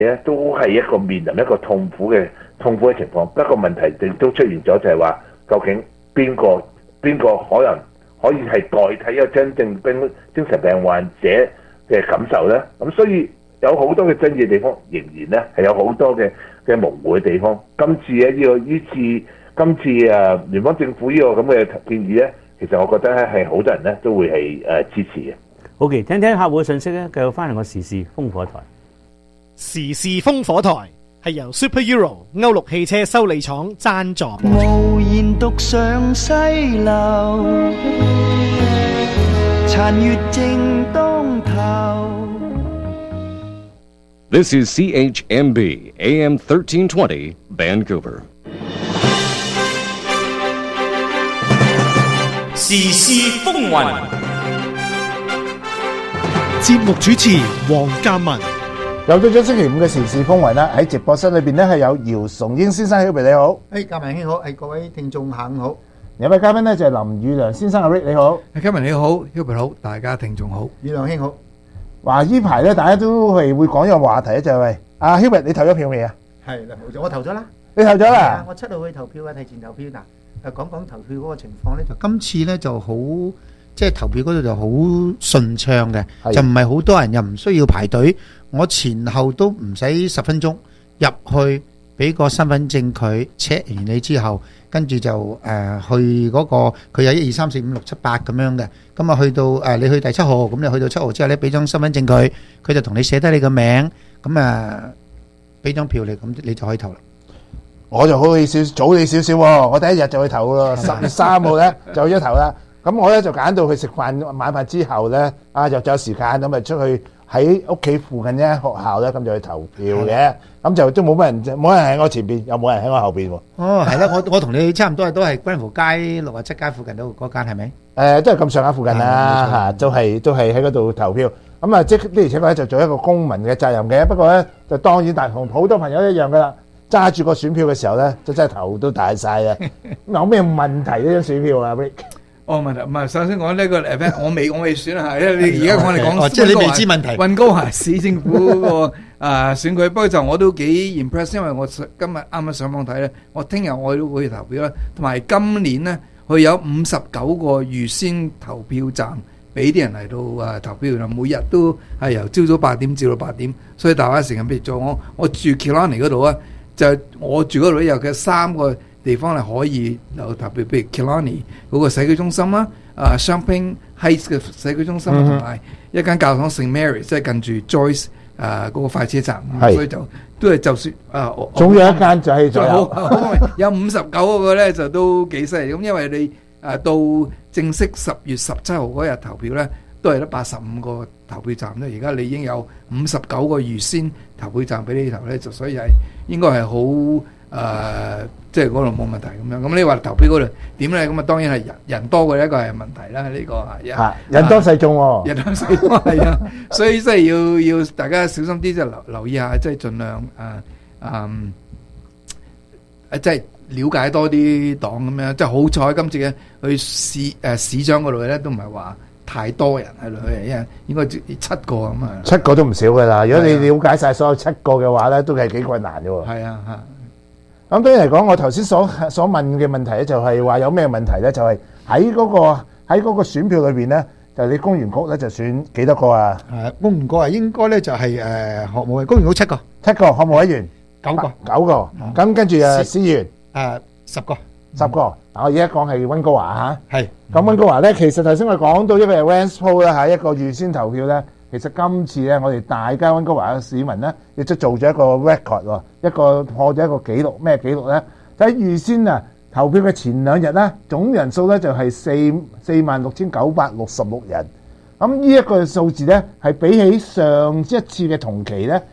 咧都係一個面臨一個痛苦嘅情況。不過問題亦都出現咗，就係話究竟邊個可能可以係代替一個真正精神病患者嘅感受咧？咁所以有好多嘅爭議地方，仍然咧係有好多嘅模糊嘅地方。今次聯邦政府呢個咁嘅建議咧，其實我覺得咧係好多人咧都會係支持嘅。 好嘅，聽聽客戶嘅信息咧，繼續翻嚟個時事風火台。 時事風火台係由 Super Euro 歐陸汽車修理廠贊助。 無言獨上西樓，殘月正當頭。 This is CHMB AM 1320 Vancouver. 時事風雲， 節目主持黃嘉文。 又到咗星期五嘅時事風雲啦！喺直播室裏邊咧係有姚崇英先生，Hubert你好。 嘉文兄好，各位聽眾下午好。 有位嘉賓咧就係林宇良先生，阿 Rick 你好。 嘉文你好，Hubert好，大家聽眾好，宇良兄好。 話呢排咧大家都係會講一個話題咧，就係喂阿 Hubert你投咗票未啊？ 係啦，冇錯，我投咗啦。 你投咗啦？ 我7號去投票嘅，提前投票嗱。講投票嗰個情況咧，就今次咧就好，即係投票嗰度就好順暢嘅，就唔係好多人，又唔需要排隊。我前後都唔使10分鐘入去，俾個身份證佢 check 完你之後，跟住就去嗰個佢有1、2、3、4、5、6、7、8咁樣嘅。咁啊去到你去第7號，咁你去到7號之後咧，俾張身份證佢，佢就同你寫低你個名，咁俾張票你，咁你就可以投啦。 我就好早你少少喎，我第一日就去投咯，10月3號咧就去咗投啦。咁我咧就揀到去食飯晚飯之後咧，就有時間咁咪出去喺屋企附近咧學校咧，咁就去投票嘅。咁就都冇乜人喺我前邊，又冇人喺我後邊喎。 哦，係啦，我同你差唔多，都係軍湖街67街附近嗰間係咪？ 都係咁上下附近啦，嚇，都係喺嗰度投票。咁啊，即的而且確咧就做一個公民嘅責任嘅。不過咧，就當然同好多朋友一樣噶啦。揸住個選票嘅時候咧，真係頭都大晒啦！有咩問題呢張選票啊 Rick？ 問題唔係，首先講呢個 event，我未選啊，因為你而家我哋講， 即係你未知問題。 溫哥華市政府嗰個選舉，不過就我都幾 impress， 因為我今日啱啱上網睇咧，我聽日我都會投票啦。同埋今年咧，佢有59個預先投票站俾啲人嚟到投票啦，每日都係由朝早8點至到8點，所以大家時間譬如做我住 Killarney 嗰度啊。就我住嗰度有嘅3個地方係可以有投票，譬如 Killarney 嗰個社區中心啦，Champagne Heights 嘅社區中心同埋一間教堂 St Mary， 即係近住 Joyce 嗰個快車站，所以就都係就算總有一間就係最好。 有59個咧就都幾犀利，咁因為你到正式10月17號嗰日投票咧，都係得85個投票站咧，而家你已經有59個預先投票站俾你投咧，就所以係應該係好即係嗰度冇問題咁樣。咁你話投票嗰度點咧？咁啊當然係人多嘅一個係問題啦。呢個係人多勢眾喎， 人多勢眾係啊，所以即係要大家小心啲，即係留意下，即係盡量即係了解多啲黨咁樣。即係好彩今次嘅去市長嗰度咧，都唔係話太多人喺度，應該7個咁啊，7 個都唔少噶啦。如果你了解晒所有7個嘅話咧，都係幾困難嘅喎。 係啊， 咁當然嚟講，我頭先所問嘅問題咧，就係話有咩問題咧？就係喺嗰個選票裏邊咧，就你公員局咧就選幾多個啊？ 公員局啊，應該咧就係學務委公員局7個 ，7個學務委員 9個 ，9個。咁跟住司員 10個。 10個，我而家講係溫哥華嚇， 係咁溫哥華咧，其實頭先我講到一個係 Rance Poll 啦嚇，一個預先投票咧，其實今次咧，我哋大家溫哥華嘅市民咧，亦都做咗一個 record 喎，一個破咗一個紀錄，咩紀錄咧？喺預先投票嘅前2日咧，總人數咧就係46,966人，咁呢一個數字咧係比起上一次嘅同期咧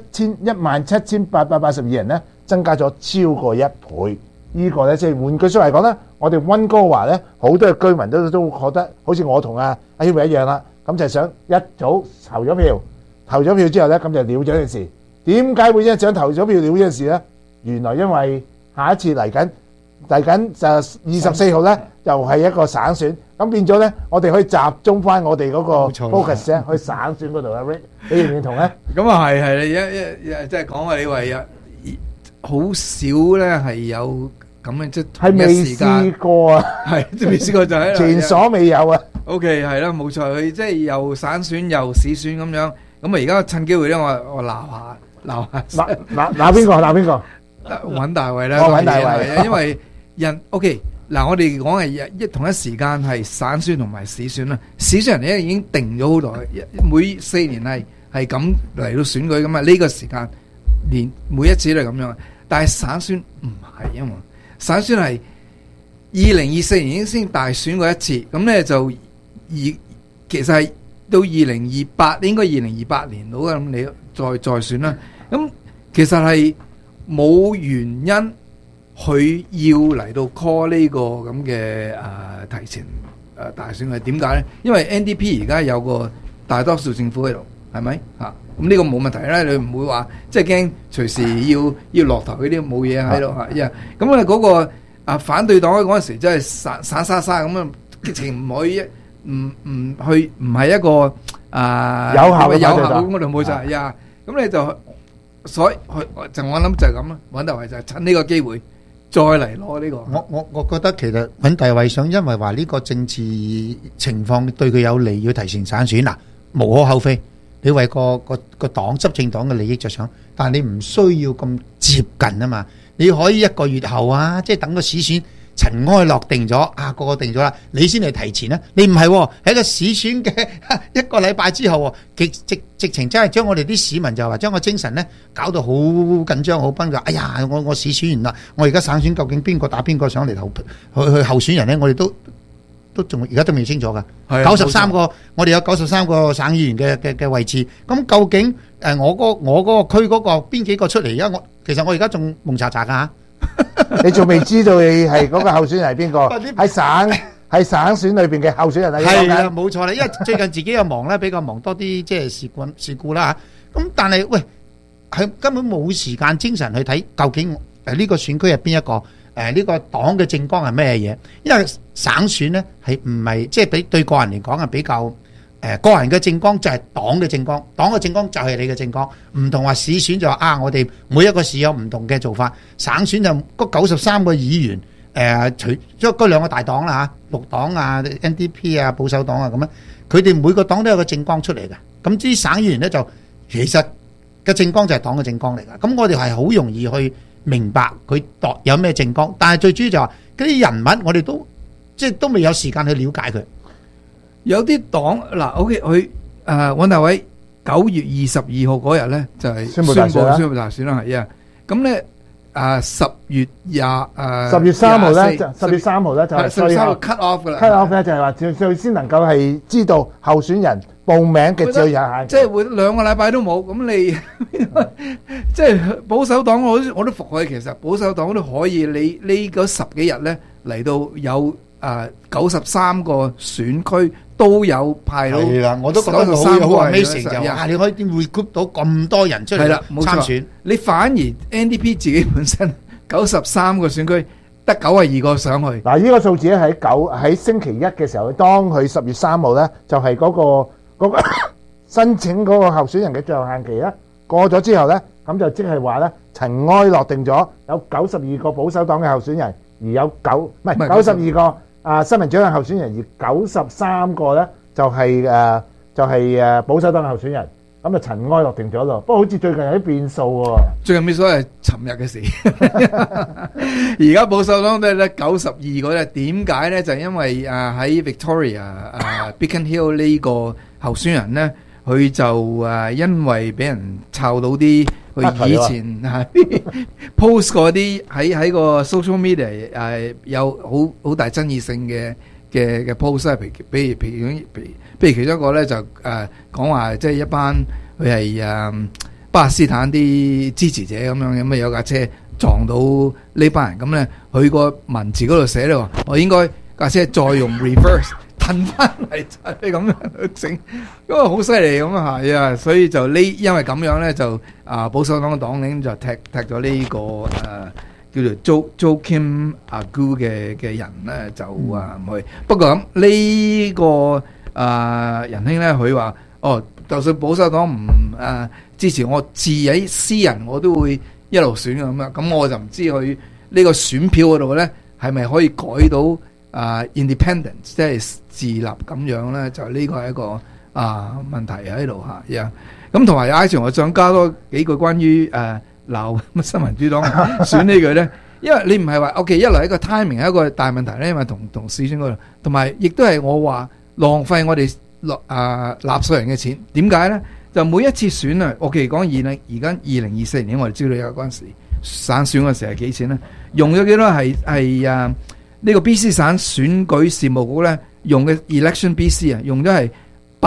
17,882人咧，增加咗超過1倍。呢個咧即係換句説話嚟講咧，我哋溫哥華咧好多嘅居民都覺得好似我同阿希偉一樣啦，咁就想一早投咗票，投咗票之後咧，咁就了咗件事。點解會想投咗票了咗件事咧？原來因為下一次嚟緊就24號咧， 又係一個省選，咁變咗咧，我哋可以集中翻我哋嗰個冇錯 focus 咧，去省選嗰度啊 Rick，你認唔認同咧？ 咁啊係你即係講話你話有好少咧係有咁嘅即係未試過啊， 係未試過就喺前所未有啊。 OK 係啦，冇錯，佢即係又省選又市選咁樣，咁啊而家趁機會咧，我鬧下。 鬧邊個？鬧邊個？ 揾大衛啦， 揾大衛， 因為OK 嗱，我哋講係同一時間係省選同埋市選啦。市選人哋已經定咗好耐，每4年係咁嚟到選舉咁啊。呢個時間連每一次都係咁樣，但係省選唔係啊嘛。省選係2024年已經先大選過一次，咁咧就其實係到2028，應該2028年到嘅，咁你再選啦。咁其實係冇原因佢要嚟到 call 呢個咁嘅提前大選係點解咧？因為 NDP 而家有個大多數政府喺度，係咪嚇？咁呢個冇問題啦，你唔會話即係驚隨時要落頭嗰啲冇嘢喺度嚇。咁啊嗰個反對黨嗰陣時真係散沙沙咁樣，激情唔可以唔係一個有效咁我哋冇晒呀。咁你就所以我諗就係咁啦，揾大衛就係趁呢個機會再嚟攞呢個。 我覺得其實揾大衛想因為話呢個政治情況對佢有利，要提前省選嗱，無可厚非。你為個黨執政黨嘅利益着想，但係你唔需要咁接近啊嘛。你可以1個月後啊，即係等個市選塵埃落定咗個個定咗啦，你先嚟提前啦。你唔係喺個市選嘅1個禮拜之後，直情真係將我哋啲市民就話將個精神咧搞到好緊張好崩㗎。哎呀，我市選完啦，我而家省選究竟邊個打邊個上嚟去候選人咧？我哋都仲而家都未清楚㗎。93個，我哋有93個省議員嘅位置。咁究竟我嗰個區嗰個邊幾個出嚟？而家其實我而家仲蒙查查㗎。 你仲未知道你係嗰個候選人係邊個？喺省選裏邊嘅候選人係啦，冇錯啦。因為最近自己又忙咧，比較忙多啲即係事故啦嚇。咁但係喂，係根本冇時間精神去睇究竟呢個選區係邊一個？呢個黨嘅政綱係咩嘢？因為省選咧係唔係即係對個人嚟講係比較個人嘅政綱就係黨嘅政綱，黨嘅政綱就係你嘅政綱，唔同話市選就話我哋每一個市有唔同嘅做法，省選就嗰93個議員除咗嗰2個大黨啦嚇，綠黨NDP 保守黨咁樣，佢哋每個黨都有個政綱出嚟嘅。咁啲省議員咧就其實嘅政綱就係黨嘅政綱嚟嘅。咁我哋係好容易去明白佢有咩政綱，但係最主要就話嗰啲人物我哋都未有時間去了解佢。 有啲黨嗱 OK 佢揾大偉9月22號嗰日咧就係宣布大選啦，係啊。咁咧10月 3號咧10月3號咧就係最後 cut off 噶啦。 cut off 咧就係話最先能夠係知道候選人報名嘅最有限， 即係會2個禮拜都冇。咁你即係保守黨我都服佢。其實保守黨都可以，你呢嗰10幾日咧嚟到有93個選區都有派到。 係啦，我都覺得好 amazing 就你可以點會 group 到咁多人出嚟參選？ 你反而 NDP 自己本身93個選區得92個上去。 嗱，呢個數字咧喺星期一嘅時候，當佢10月3號咧就係嗰個申請嗰個候選人嘅最後限期咧過咗之後咧，咁就即係話咧塵埃落定咗，有92個保守黨嘅候選人，而有92個新民主黨候選人，而93個咧就係保守黨嘅候選人，咁就塵埃落定咗咯。不過好似最近有啲變數喎。 最近變數係尋日嘅事。而家保守黨都係得92個咧。點解咧？就係因為喺 Victoria Beacon Hill 呢個候選人咧，佢就因為俾人抄到啲佢以前post 過啲喺個 social media 有好大爭議性嘅 post 啊，譬如其中一個咧就講話即係一班佢係巴勒斯坦啲支持者咁樣，咁啊有架車撞到呢班人，咁咧佢個文字嗰度寫咧話我應該架車再用 reverse 褪翻嚟，就係咁樣整，因為好犀利咁啊係啊，所以就因為咁樣咧就保守黨嘅黨領就踢咗呢個叫做 Joaquim Agu 嘅人咧就唔去。不過咁呢個仁兄咧，佢話就算保守黨唔支持我，自己私人我都會一路選咁樣。咁我就唔知佢呢個選票嗰度咧係咪可以改到independence， 即係自立咁樣咧？就呢個係一個問題喺度嚇。咁同埋阿全，我想加多幾句關於鬧乜新民主黨選呢句咧，因為你唔係話 OK， 一來一個 timing 係一個大問題咧，因為同市選嗰度，同埋亦都係我話浪費我哋納稅人嘅錢。點解咧？就每一次選啊，OK 講而家2024年，我哋知道有嗰陣時省選嗰時係幾錢咧？用咗幾多係呢個 BC 省選舉事務局咧用嘅 Election BC 用咗係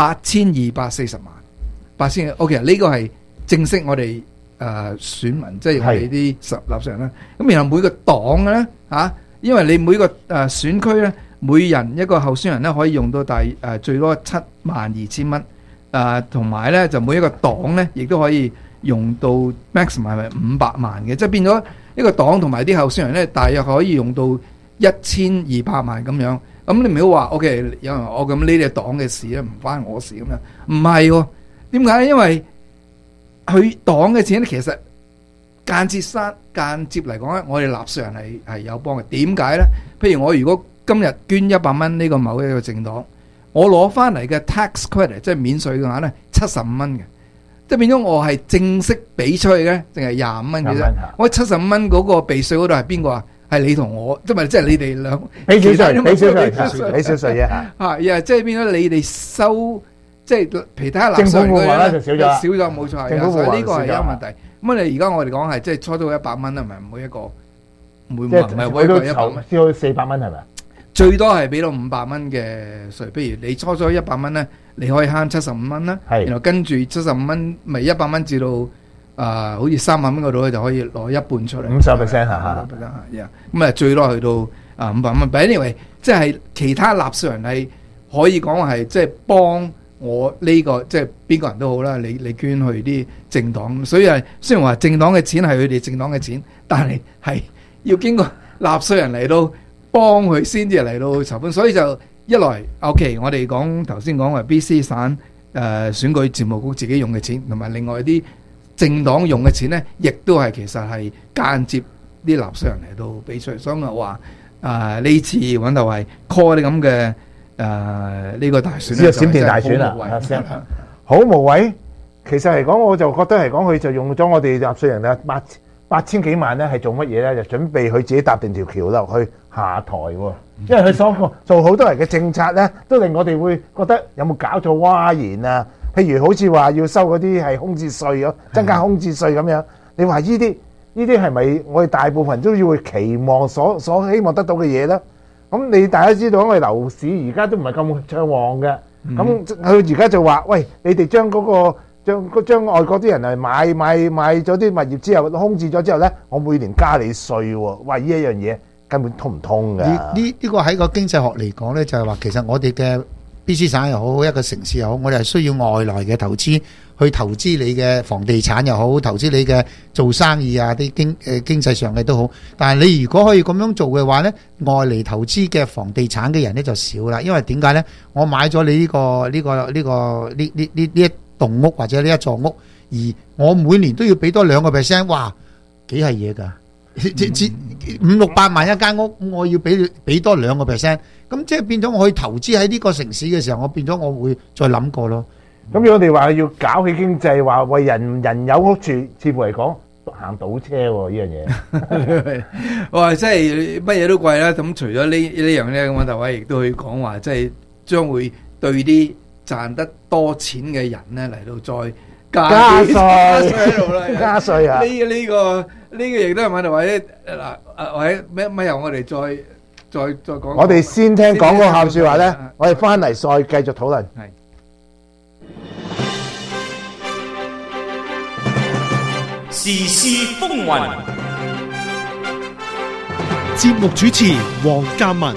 8240萬，8000 OK 呢個係正式我哋選民，即係我哋啲納稅人啦。咁然後每個黨咧因為你每個選區咧，每人一個候選人咧可以用到最多72000蚊，同埋咧就每一個黨咧亦都可以用到 maximum 係500萬嘅，即係變咗一個黨同埋啲候選人咧，大約可以用到1200萬咁樣。咁你唔好話 OK， 有人話咁呢啲黨嘅事咧，唔關我事咁樣，唔係喎。點解咧？因為佢黨嘅錢咧，其實間接嚟講咧，我哋納稅人係有幫嘅。點解咧？譬如我如果今日捐100蚊呢個某一個政黨，我攞翻嚟嘅 tax credit 即係免稅嘅話咧，75蚊嘅，即係變咗我係正式俾出去嘅，淨係25蚊嘅啫。我75蚊嗰個避稅嗰度係邊個啊？係你同我，即係你哋兩俾少稅啫嚇。 即係變咗你哋收。即係其他納稅人嗰啲就少咗冇錯，所以呢個係一個問題。咁你而家我哋講係即係初到100蚊，係咪每一個唔係每一個100蚊， 先去400蚊係咪？ 最多係俾到500蚊嘅稅。譬如你初咗100蚊咧，你可以慳75蚊啦，然後跟住75蚊咪100蚊至到好似300蚊嗰度咧就可以攞一半出嚟 ，50% 嚇。 咁最多去到500蚊。But anyway，即係其他納稅人係可以講係即係幫。我呢個即係邊個人都好啦，你捐去啲政黨，所以係雖然話政黨嘅錢係佢哋政黨嘅錢，但係要經過納稅人嚟到幫佢先至嚟到籌款，所以就一來 OK， 我哋講頭先講話 BC 省選舉事務局自己用嘅錢，同埋另外啲政黨用嘅錢咧，亦都係其實係間接啲納稅人嚟到俾出嚟，所以我話呢次揾到係 call 啲咁嘅。呢個大選咧， 閃電大選啊，好無謂。其實嚟講，我就覺得嚟講，佢就用咗我哋納稅人嘅8000幾萬咧，係做乜嘢咧？就準備佢自己搭定條橋落去下台喎。因為佢所做好多人嘅政策咧，都令我哋會覺得有冇搞錯嘩然啊？譬如好似話要收嗰啲係空置稅咁，增加空置稅咁樣。你話呢啲係咪我哋大部分都要期望所希望得到嘅嘢咧？咁你大家知道，因為樓市而家都唔係咁暢旺嘅，咁佢而家就話：喂，你哋將外國啲人嚟買咗啲物業之後，空置咗之後咧，我每年加你稅喎。哇！呢一樣嘢根本通唔通㗎？ 呢個喺個經濟學嚟講咧，就係話其實我哋嘅 BC 省又好，一個城市又好，我哋係需要外來嘅投資去投資你嘅房地產又好，投資你嘅做生意啊啲經濟上嘅都好。但係你如果可以咁樣做嘅話咧，外嚟投資嘅房地產嘅人咧就少啦。因為點解咧？我買咗你呢一棟屋或者呢一座屋，而我每年都要俾多2%，哇，幾係嘢㗎！500-600萬一間屋，我要俾多2%，咁即係變咗我去投資喺呢個城市嘅時候，我變咗我會再諗過咯。 咁如果我哋話要搞起經濟，話為人有屋住，似乎嚟講行倒車喎呢樣嘢。 哇！即係乜嘢都貴啦。咁除咗呢樣咧，咁大位亦都可以講話，即係將會對啲賺得多錢嘅人咧嚟到再加稅喺度啦， 加稅啊！ 呢個亦都係問題話咧嗱，或者咩由我哋再講。 我哋先聽講嗰個校説話咧，我哋翻嚟再繼續討論。 係。 時事風雲， 節目主持黃鑑文、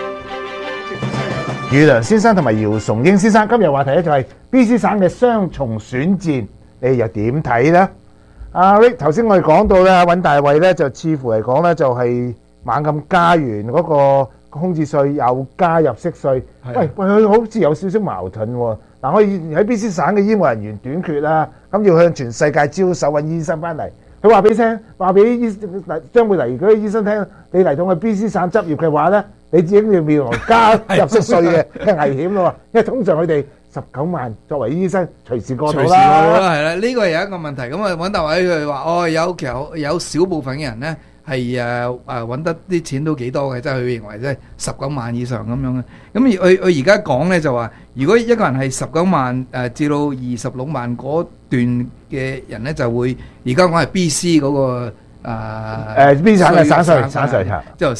余良先生同埋姚崇英先生，今日話題咧就係 BC 省嘅雙重選戰，你又點睇呢？ 阿 Rick 頭先我哋講到咧，尹大衛咧就似乎嚟講咧就係猛咁加完嗰個空置稅，又加入息稅。喂，佢好似有少少矛盾喎。嗱，我喺 BC 省嘅醫務人員短缺啦，咁要向全世界招手揾醫生翻嚟。佢話俾將會嚟嗰啲醫生聽，你嚟到我 BC 省執業嘅話咧，你已經要面臨加入息稅嘅危險咯。因為通常佢哋19萬作為醫生，隨時過到啦。 係啦，呢個係一個問題。咁啊，尹大偉佢話：其實有少部分嘅人咧係揾得啲錢都幾多嘅，即係佢認為即係19萬以上咁樣嘅。咁佢而家講咧就話，如果一個人係19萬至到26萬嗰段嘅人咧，就會而家講係 BC 嗰個 B 省嘅省稅， 就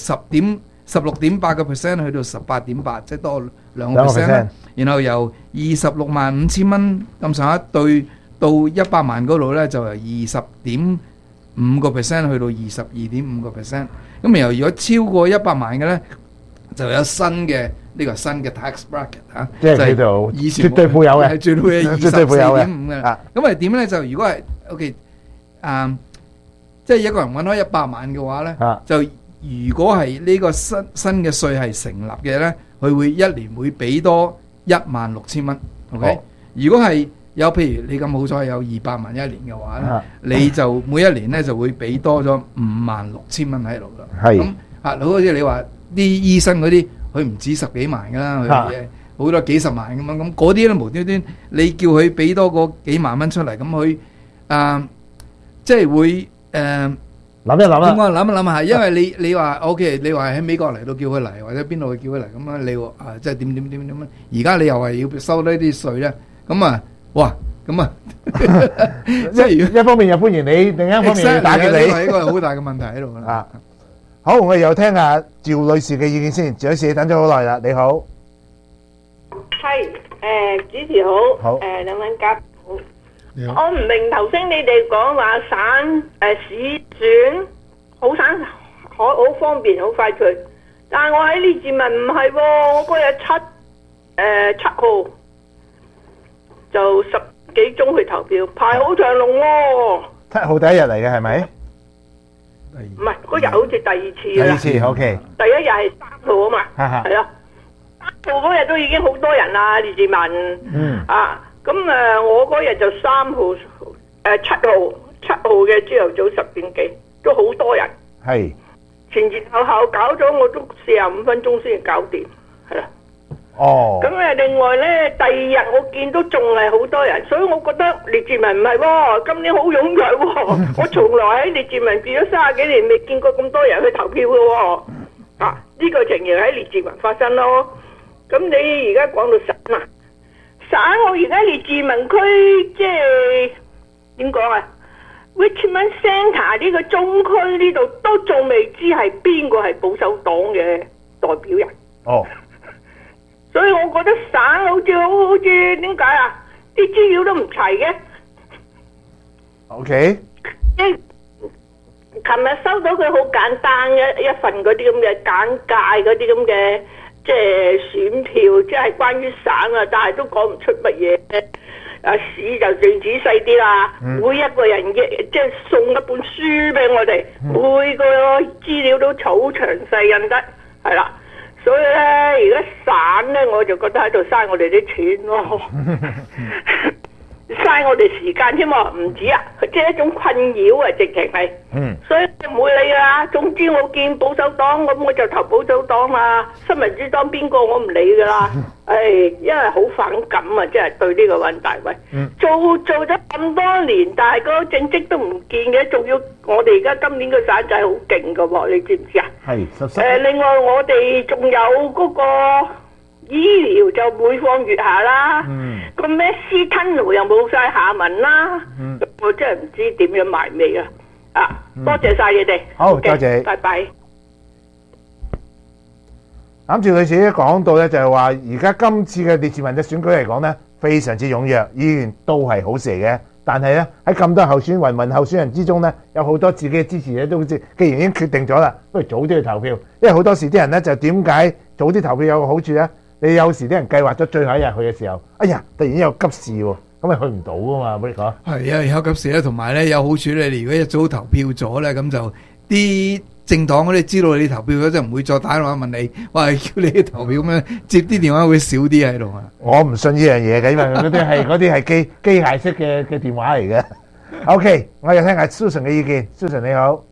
16.8% 去到18.8%，即係多2%。然後由265000蚊咁上下對到100萬嗰度咧，就由20.5% 去到22.5%。咁然後如果超過100萬嘅咧，就有新嘅新嘅 tax bracket 嚇， 即係叫做絕對富有嘅， 係絕對24.5嘅。咁係點咧？就如果係 OK，即係一個人揾開100萬嘅話咧，就如果係呢個新嘅稅係成立嘅咧，佢會一年會俾多16000蚊。OK，如果係有譬如你咁好彩有200萬一年嘅話咧，你就每一年咧就會俾多咗56000蚊喺度啦。 係咁好似你話啲醫生嗰啲，佢唔止10幾萬噶啦，佢好多幾十萬咁樣，咁嗰啲咧無端端你叫佢俾多個幾萬蚊出嚟，咁佢即係會諗一諗啦。 我諗一諗下，因為你話 OK， 你話喺美國嚟到叫佢嚟，或者邊度去叫佢嚟咁樣，你即係點樣？而家你又係要收呢啲稅咧，咁啊，哇，咁啊，即係一方面又歡迎你，另一方面又打擊你， 係一個好大嘅問題喺度啦。 好，我哋又聽下趙女士嘅意見先。趙女士等咗好耐啦，你好。 係，主持好，兩位嘉賓好。我唔明頭先你哋講話省市選好省好方便好快脆，但係我喺列治文唔係喎，我嗰日7號就10幾鐘去投票，排好長龍喎。 7號第一日嚟嘅係咪？ 唔係，嗰日好似第二次啦。 第二次 OK。 第一日係3號啊嘛，係啊，3號嗰日都已經好多人啦，列治文。咁我嗰日就3號7號嘅朝頭早10點幾，都好多人。 係。 前後搞咗我都45分鐘先搞掂，係啦。咁另外咧，第二日我見到仲係好多人，所以我覺得列治文唔係喎，今年好踴躍喎。我從來喺列治文住咗30幾年，未見過咁多人去投票嘅喎。呢個情形喺列治文發生咯。咁你而家講到省啊？省我而家列治文區即係點講啊 ？Richmond Centre 呢個中區呢度都仲未知係邊個係保守黨嘅代表人。所以我覺得省好似點解啊？啲資料都唔齊嘅。 OK。 琴日收到佢好簡單嘅一份嗰啲咁嘅簡介嗰啲咁嘅。即係選票，即係關於省啊，但係都講唔出乜嘢。市就最仔細啲啦，每一個人嘅即係送一本書俾我哋，每個資料都好詳細印得，係啦。所以咧，而家省咧，我就覺得喺度嘥我哋啲錢咯，嘥我哋時間添喎，唔止啊，即係一種困擾啊，直情係。所以唔會理啊。總之我見保守黨咁，我就投保守黨啊。新民主黨邊個我唔理噶啦。因為好反感啊，即係對呢個尹大偉。做咗咁多年，但係個政績都唔見嘅，仲要我哋而家今年個省仔好勁噶喎，你知唔知啊？係。另外我哋仲有嗰個醫療就每況愈下啦。個咩斯吞奴又冇晒下文啦。我真係唔知點樣埋尾啊！多謝晒你哋。 好，多謝。 拜拜。 啱趙女士講到咧，就係話而家今次嘅列治文嘅選舉嚟講咧，非常之踴躍，議員都係好事嚟嘅。但係咧喺咁多雲雲候選人之中咧，有好多自己嘅支持者都好似，既然已經決定咗啦，不如早啲去投票。因為好多時啲人咧就點解早啲投票有個好處咧？你有時啲人計劃咗最後一日去嘅時候，哎呀，突然間有急事喎， 咁咪去唔到噶嘛？Rick講係啊，有急事咧，同埋咧有好處咧。你如果一早投票咗咧，咁就啲政黨嗰啲知道你投票咗，就唔會再打電話問你，話叫你去投票咁樣，接啲電話會少啲喺度啊。 我唔信呢樣嘢嘅，因為嗰啲係機械式嘅電話嚟嘅。OK， 我又聽下 Susan 嘅意見。Susan 你好，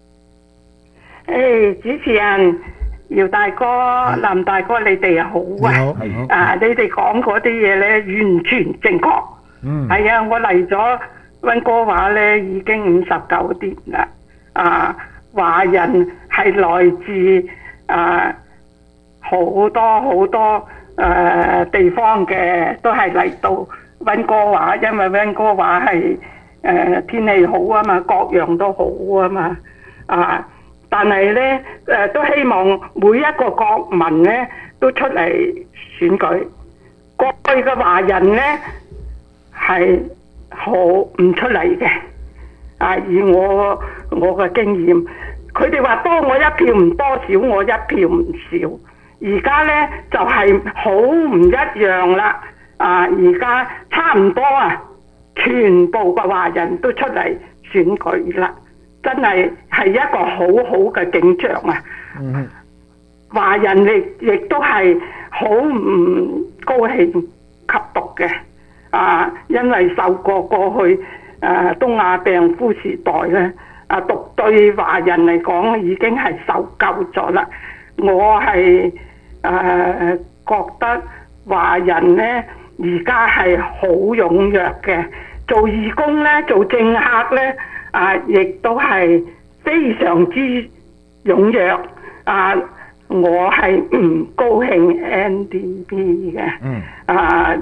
主持人姚大哥、林大哥，你哋好啊！你哋講嗰啲嘢咧，完全正確。係啊，我嚟咗溫哥華咧，已經59年啦。華人係來自好多地方嘅，都係嚟到溫哥華，因為溫哥華係天氣好啊嘛，各樣都好啊嘛。但係咧都希望每一個國民咧都出嚟選舉。過去嘅華人咧係好唔出嚟嘅。以我嘅經驗，佢哋話多我一票唔多，少我一票唔少。而家咧就係好唔一樣啦。而家差唔多全部嘅華人都出嚟選舉啦，真係一個好好嘅景象啊！華人亦都係好唔高興吸毒嘅。因為受過去東亞病夫時代咧，毒對華人嚟講已經係受夠咗啦。我係覺得華人咧而家係好踴躍嘅，做義工咧，做政客咧，亦都係非常之踴躍。我係唔高興 NDP 嘅。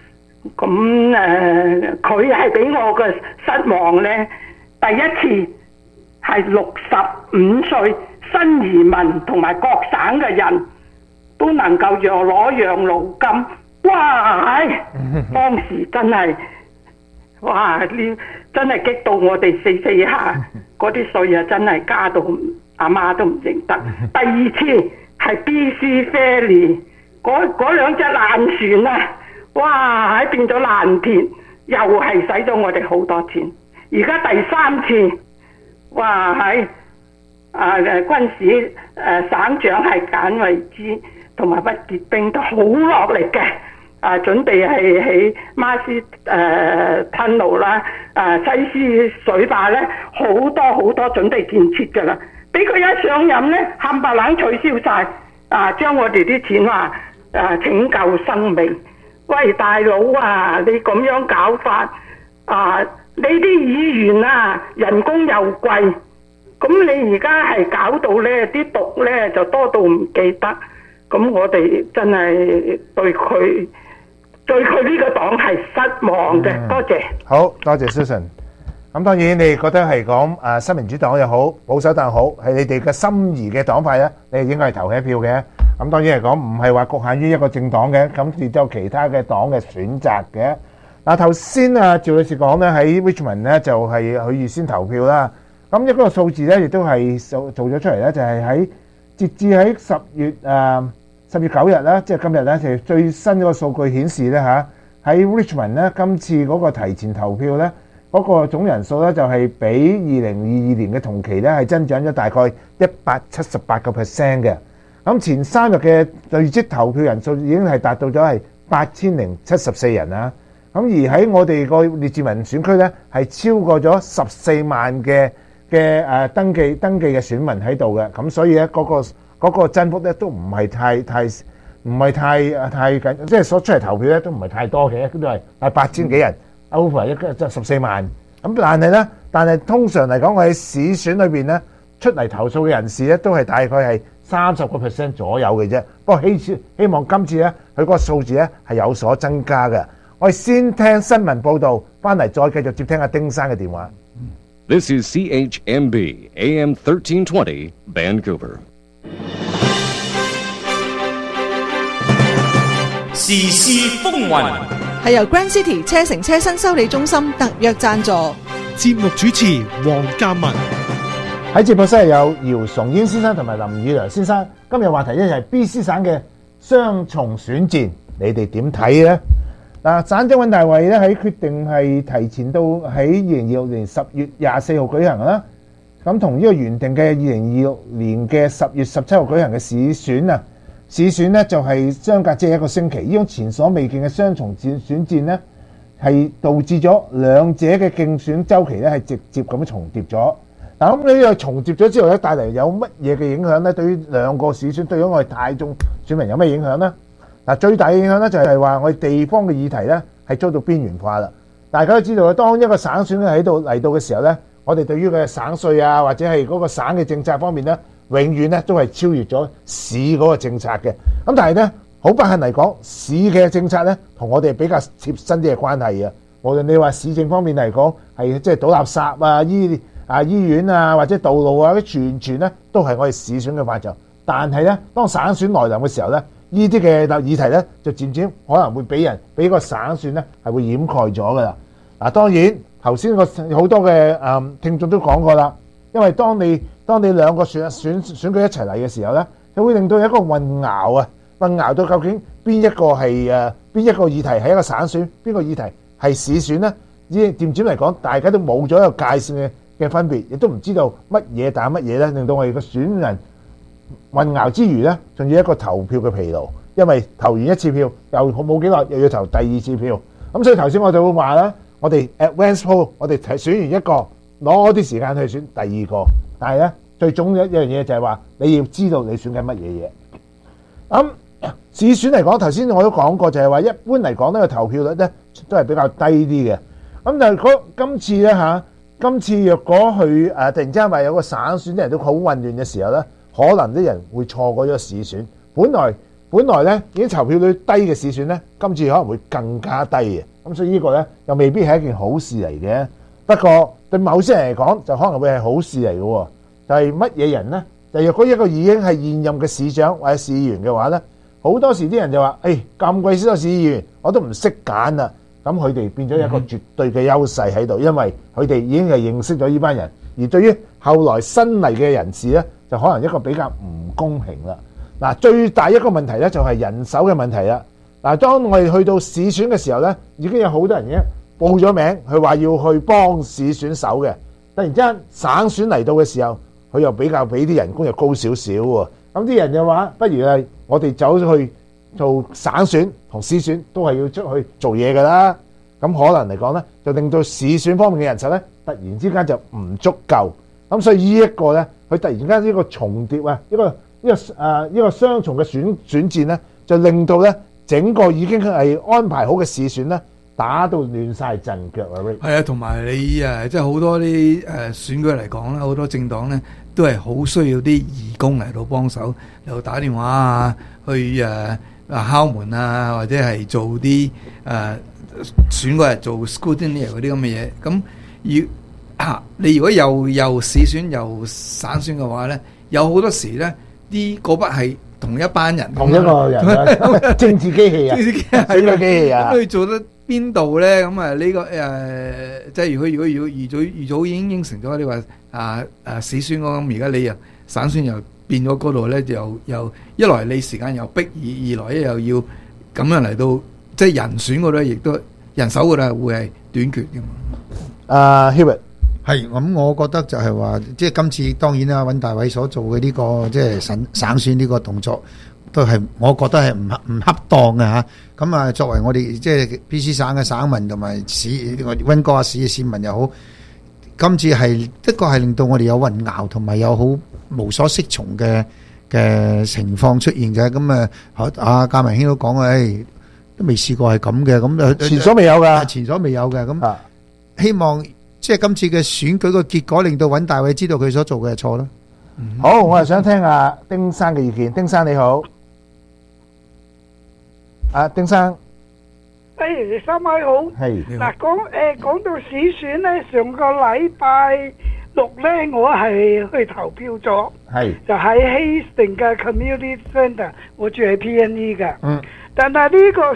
佢係俾我嘅失望咧。第一次係65歲新移民同埋各省嘅人都能夠攞養老金，哇！當時真係，真係激到我哋四下，嗰啲稅真係加到阿媽都唔認得。第二次係 BC Ferry 嗰兩隻爛船哇！變咗爛鐵，又係使咗我哋好多錢。而家第三次，軍事省長係簡慧芝同埋屈潔冰都好落力嘅。準備係起馬斯吞路啦，西施水壩咧好多準備建設㗎啦。俾佢一上任咧，冚唪唥取消晒，將我哋啲錢拯救生命。喂，大佬你咁樣搞法你啲議員人工又貴，咁你而家係搞到咧啲毒咧就多到唔記得，咁我哋真係對佢呢個黨係失望嘅。多謝。好多謝 Susan。咁當然你覺得係講新民主黨又好，保守黨好，係你哋嘅心儀嘅黨派咧，你係應該係投佢一票嘅。咁當然嚟講，唔係話局限於一個政黨嘅，咁亦都有其他嘅黨嘅選擇嘅。頭先趙女士講咧，喺 Richmond 咧就係佢預先投票啦。咁一個數字咧，亦都係做咗出嚟咧，就係喺截至喺10月9日啦，即係今日咧，就最新嗰個數據顯示咧喺 Richmond 咧今次嗰個提前投票咧，嗰個總人數咧就係比2022年嘅同期咧係增長咗大概178%嘅。咁前3日嘅累積投票人數已經係達到咗係8074人啦。咁而喺我哋個列治文選區咧，係超過咗14萬嘅登記嘅選民喺度嘅。咁所以咧嗰個增幅咧都唔係太緊，即係所出嚟投票咧都唔係太多嘅，都係8000幾人 over 14萬。咁但係通常嚟講，我喺市選裏邊咧出嚟投訴嘅人士咧都係大概係30% 左右嘅啫。不過希望今次咧佢嗰個數字咧係有所增加嘅。我哋先聽新聞報導，翻嚟再繼續接聽阿丁生嘅電話。 This is CHMB AM 1320 Vancouver。 時事風雲係由 Grand City 車城車身修理中心特約贊助。 節目主持黃嘉文。 喺節目室有姚崇英先生同埋林宇良先生。今日話題咧係 BC 省嘅雙重選戰，你哋點睇呢？ 嗱，省長尹大維咧喺決定係提前到喺2026年10月24號舉行啦。咁同呢個原定嘅2026年嘅10月17號舉行嘅市選啊，市選呢就係相隔只係一個星期，呢種前所未見嘅雙重選戰呢，係導致咗兩者嘅競選週期咧係直接咁重疊咗。嗱，咁呢個重疊咗之後咧，帶嚟有乜嘢嘅影響咧？對於兩個市選，對於我哋大眾選民有咩影響咧？嗱，最大嘅影響咧就係話我哋地方嘅議題咧係遭到邊緣化啦。大家都知道，當一個省選喺度嚟到嘅時候咧，我哋對於嘅省稅啊，或者係嗰個省嘅政策方面咧，永遠咧都係超越咗市嗰個政策嘅。咁但係咧，好不幸嚟講，市嘅政策咧同我哋比較貼身啲嘅關係啊。無論你話市政方面嚟講，係即係倒垃圾啊、醫院啊或者道路啊，全咧都係我哋市選嘅範疇。但係咧，當省選來臨嘅時候咧，呢啲嘅議題咧就漸漸可能會俾個省選咧係會掩蓋咗噶啦。嗱，當然頭先個好多嘅聽眾都講過啦，因為當你兩個選舉一齊嚟嘅時候咧，就會令到有一個混淆啊，混淆到究竟邊一個議題係一個省選，邊個議題係市選咧？漸漸嚟講，大家都冇咗一個界線嘅分別，亦都唔知道乜嘢打乜嘢咧，令到我哋個選人混淆之餘咧，仲要一個投票嘅疲勞，因為投完一次票又冇幾耐，又要投第二次票。咁所以頭先我就會話啦，我哋 advance poll， 我哋選完一個，攞啲時間去選第二個。但係咧，最重要一樣嘢就係話，你要知道你選緊乜嘢嘢。市選嚟講，頭先我都講過，就係話一般嚟講呢個投票率咧都係比較低啲嘅。咁但係今次咧今次若果佢突然之間話有個省選，啲人都好混亂嘅時候咧，可能啲人會錯過咗市選。本來咧已經投票率低嘅市選咧，今次可能會更加低嘅。咁所以呢個咧又未必係一件好事嚟嘅。不過對某些人嚟講，就可能會係好事嚟嘅喎。就係乜嘢人咧？就若果一個已經係現任嘅市長或者市議員嘅話咧，好多時啲人就話：咁貴少個市議員，我都唔識揀啦。咁佢哋變咗一個絕對嘅優勢喺度，因為佢哋已經係認識咗呢班人。而對於後來新嚟嘅人士咧，就可能一個比較唔公平啦。嗱，最大一個問題咧就係人手嘅問題啦。嗱，當我哋去到市選嘅時候咧，已經有好多人嘅報咗名，佢話要去幫市選手嘅。突然之間省選嚟到嘅時候，佢又比較俾啲人工又高少少喎。咁啲人就話：不如係我哋走咗去做省選同市選，都係要出去做嘢㗎啦。咁可能嚟講咧，就令到市選方面嘅人手咧，突然之間就唔足夠。咁所以呢一個咧，佢突然間呢個重疊啊，一個雙重嘅選戰咧，就令到咧整個已經係安排好嘅市選咧，打到亂晒陣腳啊！ 係啊，同埋你即係好多啲選舉嚟講咧，好多政黨咧都係好需要啲義工嚟到幫手，又打電話啊，去敲門啊，或者係做啲選嗰日做 scrutineer 嗰啲咁嘅嘢。咁你如果又市選又省選嘅話咧，有好多時咧啲嗰筆係同一班人， 同一個人政治機器啊，選舉機器啊， 咁佢做得邊度咧？咁呢個即係如果預早已經應承咗，你話市選咁，而家你又省選又變咗嗰度咧，又一來你時間又逼，二來又要咁樣嚟到，即係人選嗰度亦都人手嗰度會係短缺嘅嘛。 Hubert 係咁，我覺得就係話，即係今次當然啦，尹大偉所做嘅呢個即係省選呢個動作，都係我覺得係唔恰當嘅嚇。咁作為我哋即係 BC 省嘅省民同埋溫哥華市嘅市民又好，今次係的確係令到我哋有混淆同埋有好無所適從嘅情況出現嘅。咁阿嘉文兄都講都未試過係咁嘅，咁前所未有㗎， 前所未有嘅。咁希望即係今次嘅選舉個結果，令到尹大偉知道佢所做嘅係錯啦。 好，我係想聽下丁生嘅意見。丁生你好，丁生， 三位好。 係嗱，講到市選咧，上個禮拜六咧，我係去投票咗， 係就喺 Hastings 嘅 Community Centre， 我住喺 PNE 嘅。但係呢個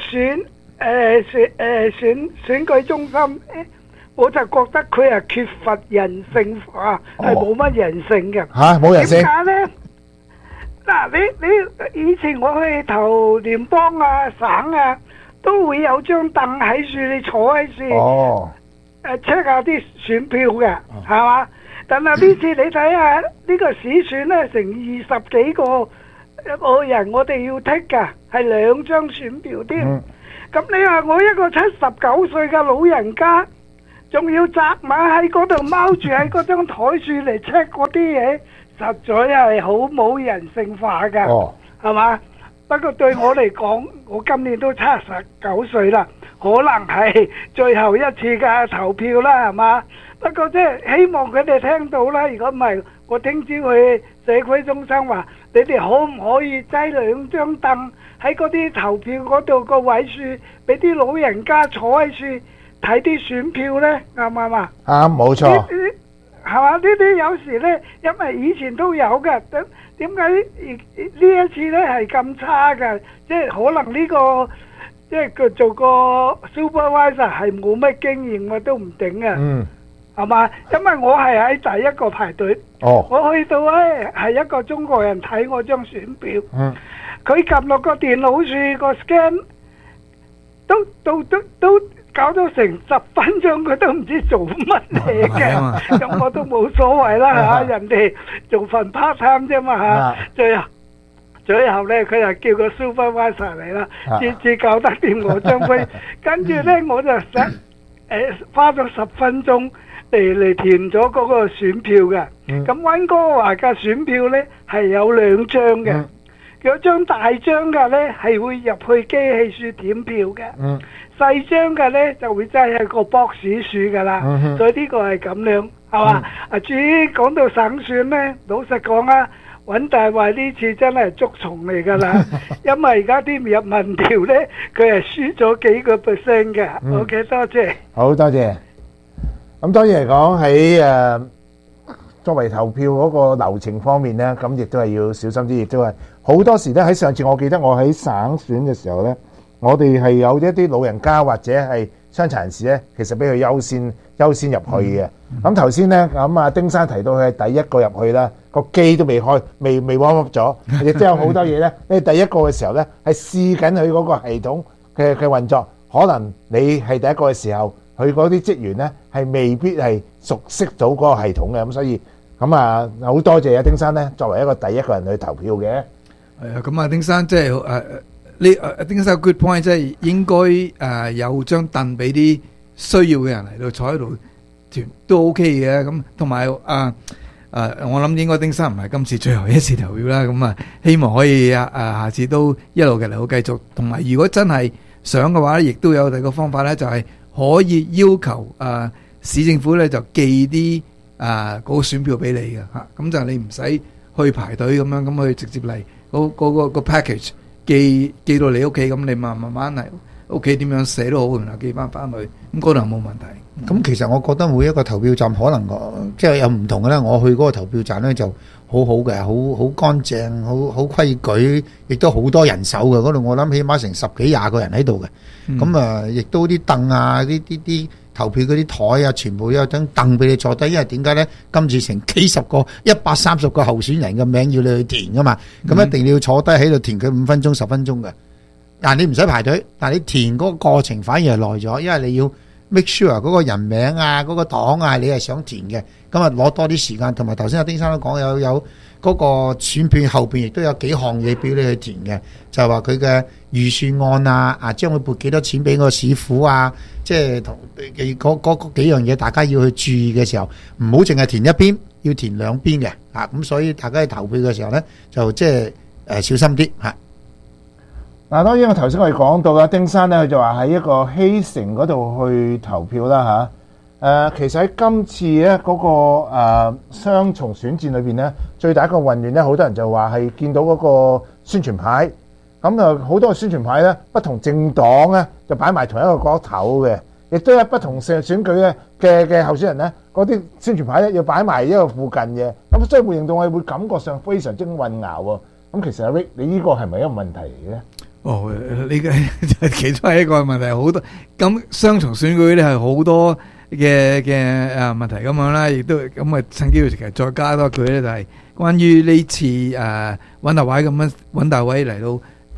選舉中心咧，我就覺得佢係缺乏人性化，係冇乜人性嘅。 冇人性。 點解咧？嗱，你以前我去投聯邦啊、省啊， 都會有張凳喺樹，你坐喺樹。check 下啲選票嘅，係嘛？但係呢次你睇下呢個市選咧，成20幾個人，我哋要剔㗎，係2張選票添。咁你話我一個79歲嘅老人家，仲要紮馬喺嗰度踎住喺嗰張台樹嚟 check 嗰啲嘢，實在係好冇人性化㗎，係嘛？不過對我嚟講，我今年都79歲啦。可能係最後一次嘅投票啦，係嘛？不過即係希望佢哋聽到啦。如果唔係，我聽朝去社區中心話，你哋可唔可以擠2張凳喺嗰啲投票嗰度個位處，俾啲老人家坐喺處睇啲選票呢？啱唔啱啊？ 啱，冇錯。 係嘛？呢啲有時呢，因為以前都有嘅，點解呢一次呢係咁差㗎？即係可能呢個。即係佢做個 supervisor 係冇乜經驗，我都唔頂啊，係嘛？因為我係喺第一個排隊，我去到咧係一個中國人睇我張選票，佢撳落個電腦處個 scan，都搞咗成10分鐘，佢都唔知做乜嘢嘅，咁我都冇所謂啦嚇，人哋做份 part time 啫嘛嚇，最後咧，佢就叫個 supervisor 嚟啦，至搞得掂我張飛。跟住咧，我就花咗10分鐘嚟填咗嗰個選票嘅。咁溫哥華嘅選票咧係有2張嘅，有張大張嘅咧係會入去機器處點票嘅，細張嘅咧就會擠喺個 box 處噶啦。所以呢個係咁樣，係嘛？至於講到省選咧，老實講啊。尹大衛呢次真係捉蟲嚟㗎啦，因為而家啲入民調咧，佢係輸咗幾個%嘅。OK， 多謝。好多謝。咁當然嚟講喺作為投票嗰個流程方面咧，咁亦都係要小心啲，亦都係好多時咧喺上次我記得我喺省選嘅時候咧，我哋係有一啲老人家或者係傷殘人士咧，其實俾佢優先入去嘅。咁頭先咧，咁啊丁生提到佢係第一個入去啦，個機都未開，未 warm up 咗，亦都有好多嘢咧。你第一個嘅時候咧，係試緊佢嗰個系統嘅運作，可能你係第一個嘅時候，佢嗰啲職員咧係未必係熟悉到嗰個系統嘅，咁所以咁啊好多謝啊丁生咧，作為一個第一個人去投票嘅。係啊，咁啊丁生即係丁生 good point， 即係應該有張凳俾啲需要嘅人嚟到坐喺度。都 OK 嘅，咁同埋我諗應該丁生唔係今次最後一次投票啦，咁希望可以下次都一路嘅嚟好繼續，同埋如果真係想嘅話咧，亦都有第二個方法咧，就係可以要求市政府咧就寄啲嗰個選票俾你嘅嚇，咁就你唔使去排隊咁樣，咁去直接嚟嗰個 package 寄到你屋企，咁你慢慢嚟屋企點樣寫都好，然後寄翻去，咁嗰度冇問題。咁其實我覺得每一個投票站可能即係有唔同嘅咧。我去嗰個投票站咧就好好嘅，好乾淨，好規矩，亦都好多人手嘅。嗰度我諗起碼成10幾20個人喺度嘅。咁亦都啲凳啊，啲投票嗰啲台啊，全部有張凳俾你坐低。因為點解咧？今次成幾十個130個候選人嘅名要你去填噶嘛，咁一定要坐低喺度填佢5分鐘10分鐘嘅。但係你唔使排隊，但係你填嗰個過程反而係耐咗，因為你要make sure 嗰個人名啊，嗰個黨啊，你係想填嘅，咁啊攞多啲時間。同埋頭先阿丁生都講有嗰個選票後邊亦都有幾項嘢俾你去填嘅，就係話佢嘅預算案啊，將會撥幾多錢俾個市府啊，即係同嗰幾樣嘢，大家要去注意嘅時候，唔好淨係填一邊，要填2邊嘅啊。咁所以大家喺投票嘅時候咧，就即係小心啲嚇。嗱，當然我頭先我哋講到啦，丁生咧佢就話喺一個希城嗰度去投票啦嚇。其實喺今次咧嗰個雙重選戰裏邊咧，最大一個混亂咧，好多人就話係見到嗰個宣傳牌，咁啊好多個宣傳牌咧，不同政黨咧就擺埋同一個角頭嘅，亦都有不同選舉嘅候選人咧，嗰啲宣傳牌咧要擺埋一個附近嘅，咁所以會令到我哋會感覺上非常之混淆喎。咁其實阿 Rick，你呢個係咪一個問題嚟嘅？呢個其中係一個問題，好多咁雙重選舉咧係好多嘅問題咁樣啦，亦都咁啊趁機會其實再加多句咧，就係關於呢次揾大位咁樣揾大位嚟到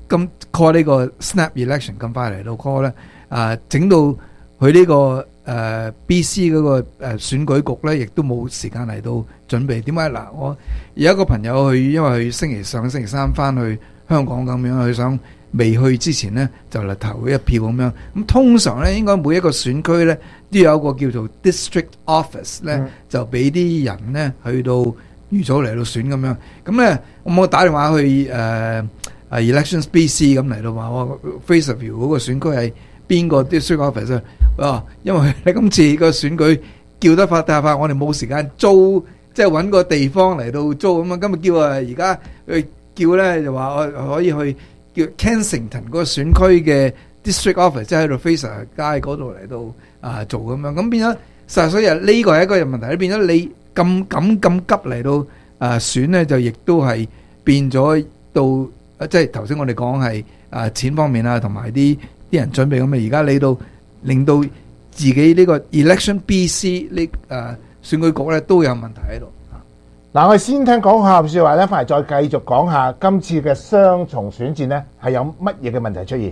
咁 call 呢個 snap election 咁快嚟到 call 咧，整到佢呢個BC 嗰個選舉局咧，亦都冇時間嚟到準備。點解嗱？我有一個朋友因為佢上星期三翻去香港咁樣，佢想未去之前咧就嚟投一票咁樣。咁通常咧應該每一個選區咧都有一個叫做 district office 咧，就俾啲人咧去到預早嚟到選咁樣。咁咧我打電話去Elections BC 咁嚟到話我 Fraserville 嗰個選區係邊個 district office 啊？因為你今次個選舉叫得快，我哋冇時間租，即係揾個地方嚟到租咁啊。今日叫而家去叫咧就話我可以去叫 Kensington 嗰個選區嘅 district office， 即係喺度 Fraser 街嗰度嚟到做咁樣。咁變咗所以呢個係一個問題，變咗你咁急嚟到選咧，就亦都係變咗到即係頭先我哋講係錢方面啊，同埋啲人準備咁啊。而家你到令到自己呢個 Election BC 呢選舉局咧都有問題喺度。 嗱，我哋先聽講下説話咧，翻嚟再繼續講下今次嘅雙重選戰咧係有乜嘢嘅問題出現。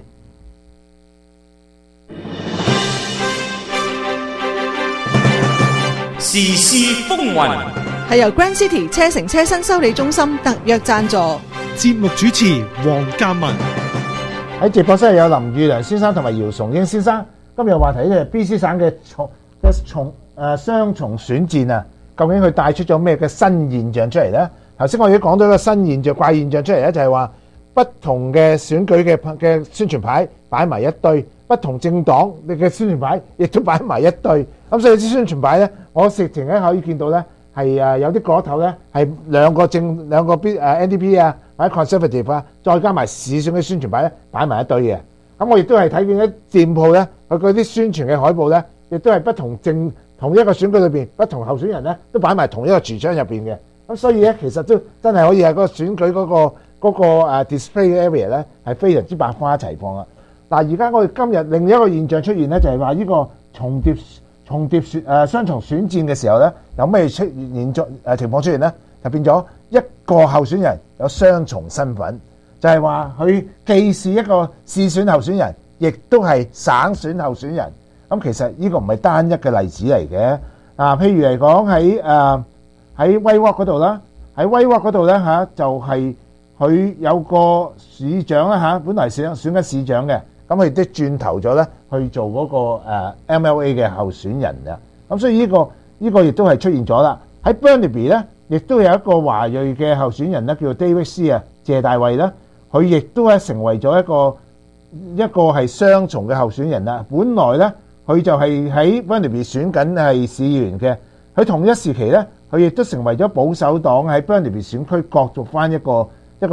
時事風雲係由 Grand City 車城車新修理中心特約贊助。 節目主持黃嘉文喺直播室有林宇良先生同埋姚崇英先生。今日話題咧係 BC 省嘅雙重選戰啊，究竟佢帶出咗咩嘅新現象出嚟呢？頭先我已經講到一個新現象、怪現象出嚟咧，就係話不同嘅選舉嘅宣傳牌擺埋一堆，不同政黨嘅宣傳牌亦都擺埋一堆。咁所以啲宣傳牌咧，我直情咧可以見到咧係有啲嗰頭咧係兩個NDP 啊或者 Conservative 啊，再加埋市選嘅宣傳牌咧擺埋一堆嘅。咁我亦都係睇見啲店鋪咧，佢嗰啲宣傳嘅海報咧，亦都係不同同一個選舉裏邊不同候選人咧都擺埋同一個櫥窗入邊嘅。咁所以咧其實都真係可以係嗰個選舉嗰個display area 咧係非常之百花齊放啊！嗱，而家我哋今日另一個現象出現咧，就係話呢個重疊雙重選戰嘅時候咧，有咩情況出現咧？就變咗一個候選人有雙重身份，就係話佢既是一個市選候選人，亦都係省選候選人。咁其實呢個唔係單一嘅例子嚟嘅。譬如嚟講喺威沃嗰度啦，喺威沃嗰度咧就係佢有個市長啦本來選緊市長嘅，咁佢都轉投咗咧去做嗰個MLA 嘅候選人啊。咁所以呢個亦都係出現咗啦。喺 Burnaby 咧，亦都有一個華裔嘅候選人咧，叫做 David C 謝大衛啦，佢亦都係成為咗一個係雙重嘅候選人啦。本來咧佢就係喺 Burnaby 選緊係市議員嘅，佢同一時期咧，佢亦都成為咗保守黨喺 Burnaby 選區角逐翻一個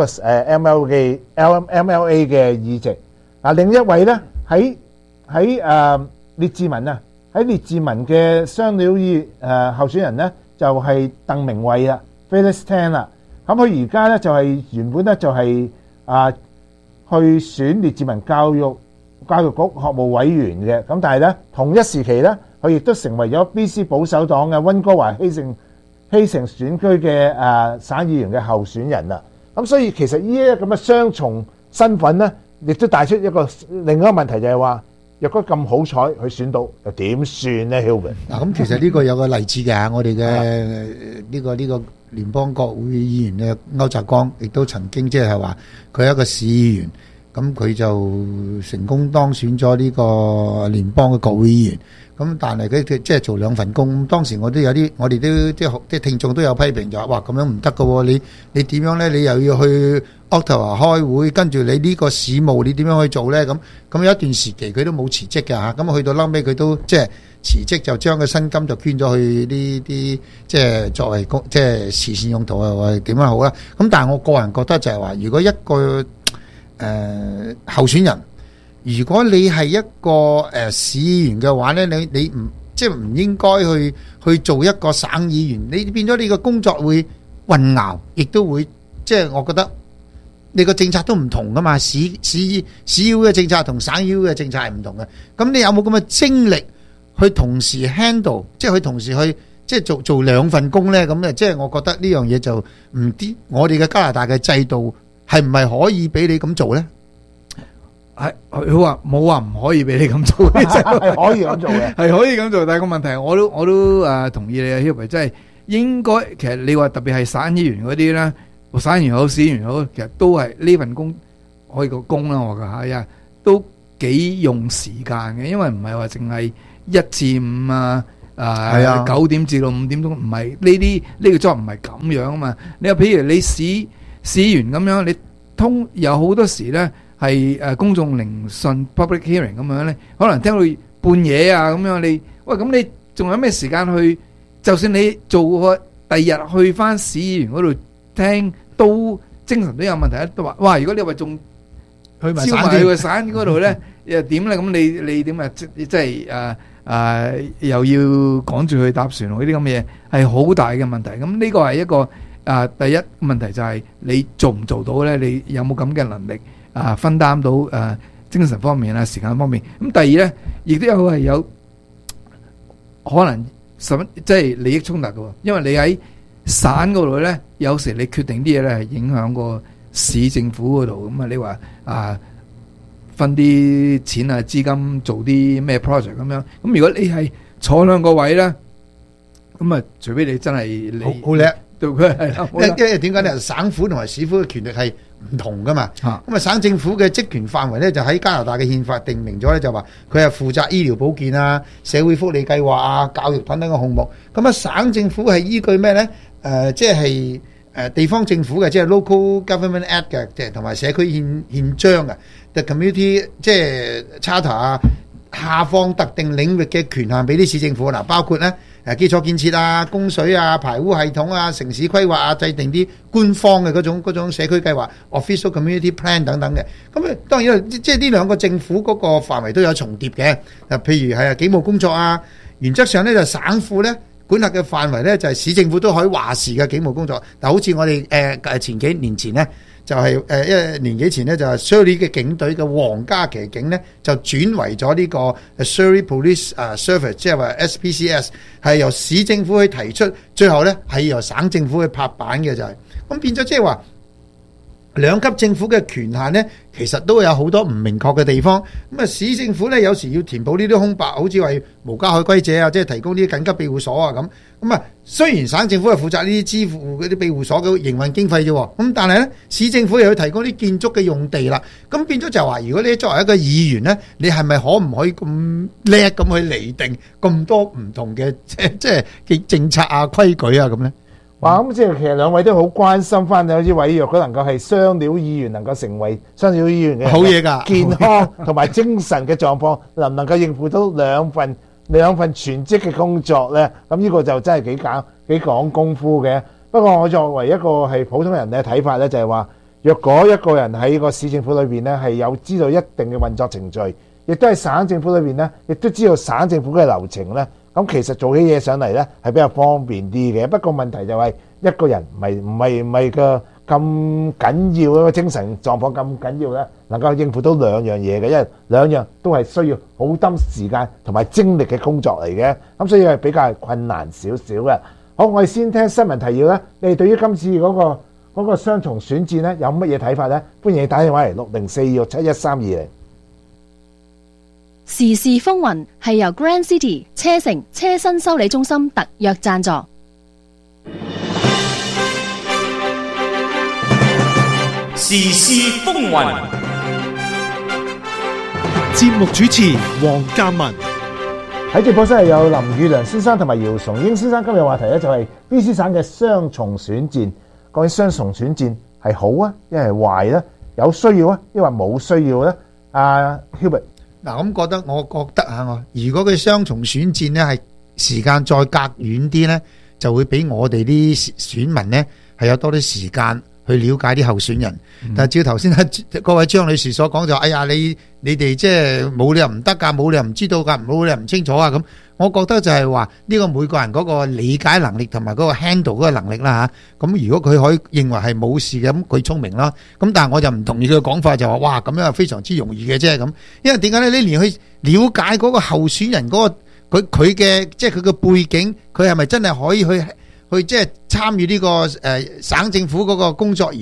MLA 嘅議席。另一位咧喺列治文喺列治文嘅雙料候選人咧就係鄧明慧啦 ，Phyllis Tan 啦。咁佢而家咧就係原本咧就係去選列治文教育局學務委員嘅，咁但係咧同一時期咧，佢亦都成為咗 BC 保守黨嘅溫哥華希城選區嘅省議員嘅候選人啦。咁所以其實呢一咁嘅雙重身份咧，亦都帶出另一個問題，就係話，若果咁好彩佢選到，又點算咧 Hilbert？ 嗱，咁其實呢個有個例子嘅，我哋嘅呢個聯邦國會議員嘅歐澤光，亦都曾經即係話佢係一個市議員，咁佢就成功當選咗呢個聯邦嘅國會議員。咁但係佢即係做兩份工，當時我哋都即係聽眾都有批評，就話：哇，咁樣唔得㗎喎！你點樣咧？你又要去 Ottawa 開會，跟住你呢個市務你點樣去做咧？咁有一段時期佢都冇辭職㗎嚇，咁去到後尾佢都即係辭職，就將個薪金就捐咗去呢啲即係作為即係慈善用途啊，或者點樣好啦。咁但係我個人覺得就係話，如果一個候選人，如果你係一個市議員嘅話咧，你唔即係唔應該去做一個省議員，你變咗你個工作會混淆，亦都會即係我覺得你個政策都唔同噶嘛，市議會嘅政策同省議會嘅政策係唔同嘅。咁你有冇咁嘅精力去同時 handle， 即係去同時去即係做兩份工咧？咁即係我覺得呢樣嘢就唔啲，我哋嘅加拿大嘅制度係唔係可以俾你咁做咧？ 係佢話冇話唔可以俾你咁做， 係可以咁做嘅， 係可以咁做。但係個問題，我都同意你啊 Hubert， 即係應該其實你話特別係省議員嗰啲咧，省議員好，市議員好，其實都係呢份工可以個工啦，我覺得都幾用時間嘅，因為唔係話淨係1至5啊。9點至到5點鐘，唔係呢個 job 唔係咁樣啊嘛。你話譬如你市員咁樣，你有好多時咧係公眾聆訊 public hearing 咁樣咧，可能聽到半夜啊咁樣，咁你仲有咩時間去？就算你做個第二日去翻市議員嗰度聽，都精神都有問題。都話哇，如果你話仲去埋省嗰度咧，又點咧？咁你點啊？即係又要趕住去搭船呢啲咁嘅嘢，係好大嘅問題。咁呢個係一個第一問題，就係你做唔做到咧？你有冇咁嘅能力分擔到精神方面啊、時間方面？咁第二咧，亦都有可能即係利益衝突嘅，因為你喺省嗰度咧，有時你決定啲嘢咧係影響個市政府嗰度。咁你話分啲錢啊、資金做啲咩 project 咁樣，咁如果你係坐兩個位咧，咁除非你真係你好叻， 對佢係， 因為點解咧？省府同埋市府嘅權力係唔同噶嘛。咁省政府嘅職權範圍咧，就喺加拿大嘅憲法定明咗咧，就話佢係負責醫療保健啊、社會福利計劃啊、教育等等嘅項目。咁省政府係依據咩咧？即係地方政府嘅，即係 Local Government Act 嘅，即係同埋社區憲章嘅。The community 即係 charter 啊，下放特定領域嘅權限俾啲市政府嗱，包括咧基礎建設啊、供水啊、排污系統啊、城市規劃啊，制定啲官方嘅嗰種社區計劃 （official community plan） 等等嘅。咁當然即係呢兩個政府嗰個範圍都有重疊嘅。嗱，譬如係警務工作啊，原則上咧就省府咧管轄嘅範圍咧就係市政府都可以話事嘅警務工作。但好似我哋前幾年前咧。就係一年幾前咧，就係 Surrey 嘅警隊嘅皇家騎警咧，就轉為咗呢個 Surrey Police Service， 即係話 SPCS， 係由市政府去提出，最後咧係由省政府去拍板嘅就係。咁變咗即係話兩級政府嘅權限咧，其實都有好多唔明確嘅地方。咁市政府咧有時要填補呢啲空白，好似為無家可歸者啊，即係提供啲緊急庇護所啊咁。雖然省政府係負責呢啲支付嗰啲庇護所嘅營運經費啫，咁但係咧市政府又要提供啲建築嘅用地啦。咁變咗就話，如果你作為一個議員咧，你係咪可唔可以咁叻咁去釐定咁多唔同嘅即係政策啊、規矩啊咁咧？ 哇！咁即係其實兩位都好關心翻有啲位，若果能夠係雙料議員，能夠成為雙料議員嘅好嘢㗎， 健康同埋精神嘅狀況，能唔能夠應付到兩份全職嘅工作咧？咁呢個就真係幾講功夫嘅。不過我作為一個係普通人嘅睇法咧，就係話，若果一個人喺個市政府裏邊咧係有知道一定嘅運作程序，亦都係省政府裏邊咧，亦都知道省政府嘅流程咧。咁其實做起嘢上嚟咧係比較方便啲嘅，不過問題就係一個人唔係個咁緊要，一個精神狀況咁緊要咧，能夠應付到兩樣嘢嘅，因為兩樣都係需要好多時間同埋精力嘅工作嚟嘅，咁所以係比較困難少少嘅。好，我哋先聽新聞提要咧，你哋對於今次嗰個雙重選戰咧有乜嘢睇法咧？歡迎你打電話嚟604267132。 時事風雲係由 Grand City 車城車身修理中心特約贊助。 時事風雲， 節目主持黃嘉文。 喺直播室係有林宇良先生同埋姚崇英先生。今日話題咧就係 BC 省嘅雙重選戰。究竟雙重選戰係好啊，一係壞咧？有需要啊，抑或冇需要咧？阿 Hubert。 嗱，我覺得如果佢雙重選戰呢，係時間再隔遠啲呢，就會俾我哋啲選民呢係有多啲時間去了解啲候選人。但係照頭先各位張女士所講就，哎呀你哋即係冇理由唔得㗎，冇理由唔知道㗎，冇理由唔清楚啊咁。我覺得就係話呢個每個人嗰個理解能力同埋嗰個 handle 嗰個能力啦嚇。咁如果佢可以認為係冇事嘅，咁佢聰明啦。咁但係我就唔同意佢嘅講法，就話哇咁樣係非常之容易嘅啫咁。因為點解咧？你連去了解嗰個候選人嗰個佢嘅即係佢嘅背景，佢係咪真係可以去即係參與呢個省政府嗰個工作而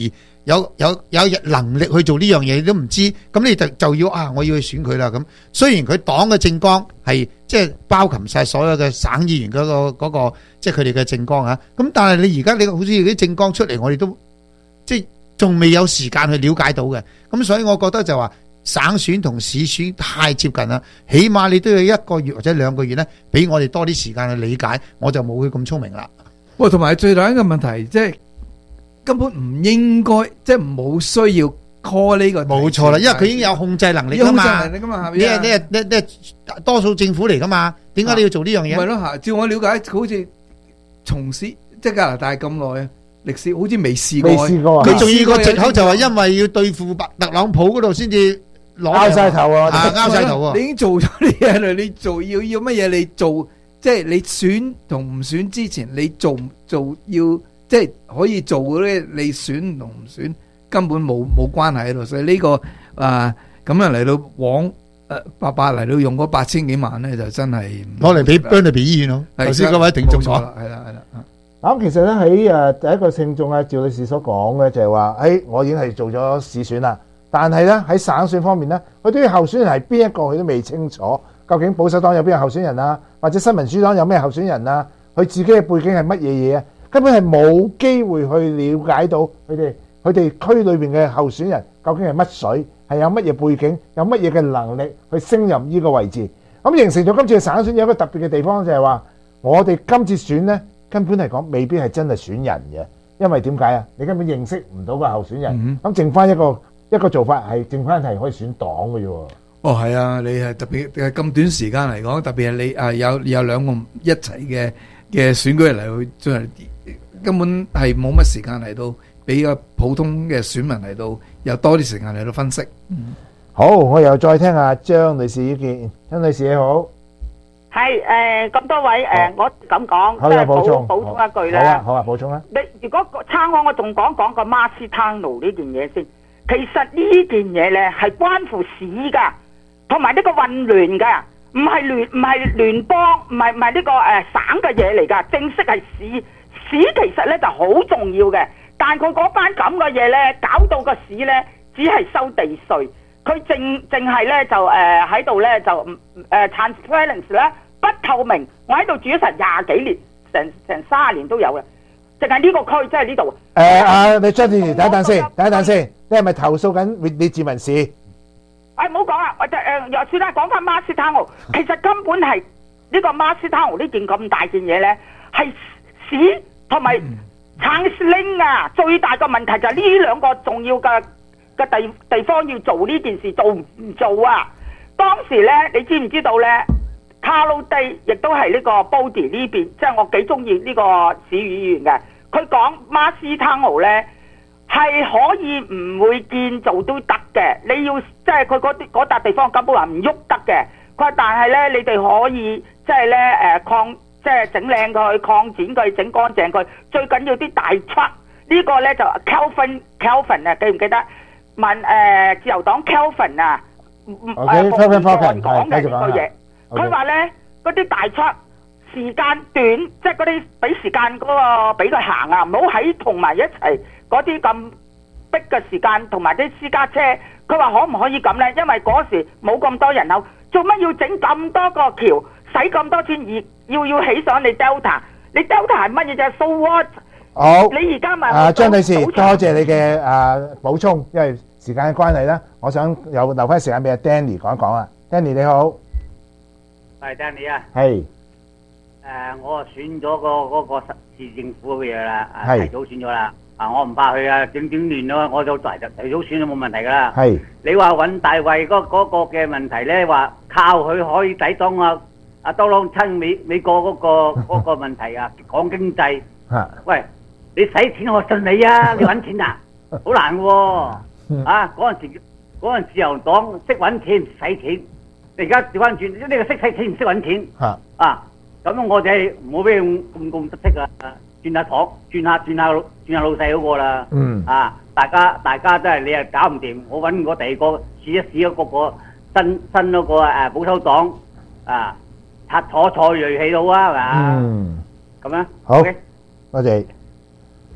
有能力去做呢樣嘢，你都唔知，咁你就要我要去選佢啦咁。雖然佢黨嘅政綱係即係包含晒所有嘅省議員嗰個即係佢哋嘅政綱啊，咁但係你而家你好似啲政綱出嚟，我哋都即係仲未有時間去了解到嘅，咁所以我覺得就話省選同市選太接近啦，起碼你都要1個月或者2個月咧，俾我哋多啲時間去理解，我就冇佢咁聰明啦。 喂，同埋最大一個問題即係根本唔應該，即係冇需要 call 呢個。冇錯啦，因為佢已經有控制能力噶嘛。你係多數政府嚟噶嘛？點解你要做呢樣嘢？ 唔係咯嚇，照我了解，好似從事即係加拿大咁耐歷史，好似未試過。未試過。 佢仲要個藉口就係因為要對付特朗普嗰度先至拗晒頭啊！ 拗晒頭啊！ 你已經做咗啲嘢啦，你做要乜嘢？你做即係你選同唔選之前，你做要即係可以做嗰啲，你選同唔選根本冇關係喺度。所以呢個咁樣嚟到白白嚟到用嗰8000幾萬咧，就真係攞嚟俾 Burnaby 醫院咯。頭先嗰位聽眾講啦，係啦。 咁其實咧喺第一個聽眾趙女士所講嘅就係話，我已經係做咗市選啦，但係咧喺省選方面咧，佢對於候選人係邊一個佢都未清楚。究竟保守黨有邊個候選人啊？或者新民主黨有咩候選人啊？佢自己嘅背景係乜嘢嘢啊？根本係冇機會去了解到佢哋區裏邊嘅候選人究竟係乜水，係有乜嘢背景，有乜嘢嘅能力去升任呢個位置。咁形成咗今次嘅省選有一個特別嘅地方就係話，我哋今次選呢根本嚟講未必係真係選人嘅，因為點解啊？你根本認識唔到個候選人，咁剩翻一個做法係剩翻係可以選黨嘅啫喎。 哦，係啊，你係特別係咁短時間嚟講，特別係你有兩個一齊嘅選舉嚟去進行，根本係冇乜時間嚟到俾個普通嘅選民嚟到有多啲時間嚟到分析。 好，我又再聽下張女士意見。張女士你好， 係咁多位我咁講，即係補充一句啦。 好啊，補充啦。 你如果撐我仲講個馬斯坦奴呢件嘢先。其實呢件嘢咧係關乎市噶。同埋呢個混亂嘅，唔係聯邦，唔係呢個省嘅嘢嚟㗎，正式係市其實咧就好重要嘅，但佢嗰班咁嘅嘢咧，搞到個市咧只係收地稅，佢淨係咧就喺度咧就transparency 咧不透明，我喺度住咗成20幾年，成30年都有嘅，淨係呢個區即係呢度。 你張女士等一等先，你係咪投訴緊列治文市？ 唔好講啊！又算啦，講翻馬斯坦奴，其實根本係呢個馬斯坦奴呢件咁大件嘢咧，係市同埋橙拎啊！最大嘅問題就係呢兩個重要嘅地方要做呢件事，做唔做啊？當時咧，你知唔知道咧？卡魯地亦都係呢個 Body 呢邊，即係我幾中意呢個市議員嘅。佢講馬斯坦奴咧。係可以唔會建造都得嘅，你要即係佢嗰笪地方根本話唔喐得嘅。佢話但係咧，你哋可以即係咧即係整靚佢、擴展佢、整乾淨佢。最緊要啲大 truck 呢個咧就 Kelvin 啊，記唔記得？自由黨 Kelvin 啊， Kelvin 講嘅呢句嘢。佢話咧嗰啲大 truck 時間短，即係嗰啲俾時間嗰個俾佢行啊，唔好喺同埋一齊。嗰啲咁逼嘅時間同埋啲私家車，佢話可唔可以咁呢？因為嗰時冇咁多人口，做乜要整咁多個橋，使咁多錢而要起上你 Delta？ 你 Delta 係乜嘢啫 ？So what？ 好， 你而家咪張女士，多謝你嘅補充，因為時間嘅關係咧，我想留翻時間俾阿 Danny 講一講啊。Danny 你好， 係 Danny 啊， 係我選咗嗰個市政府嘅嘢啦， 係提早選咗啦。我唔怕佢啊，整亂咯，我就提早選都冇問題噶啦。 係你話尹大衛嗰個嘅問題咧，話靠佢可以抵擋特朗普美國嗰個問題啊，講經濟。喂，你使錢我信你啊，你揾錢啊，好難喎。嗰陣自由黨識揾錢唔使錢，你而家調翻轉，呢個識使錢唔識揾錢。咁我哋唔好俾佢咁得戚啊！轉下廠，轉下老細好過啦。大家都係你又搞唔掂，我揾個第二個試一試嗰個新嗰個保守黨坐銳氣到啊，係嘛？咁樣好，多謝。